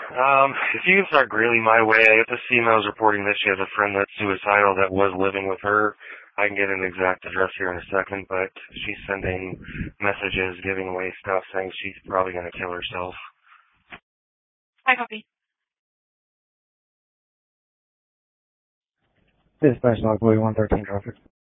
If you can start grilling my way, this female's reporting that she has a friend that's suicidal that was living with her. I can get an exact address here in a second, but she's sending messages, giving away stuff, saying she's probably going to kill herself. I copy. Dispatch log 113 traffic.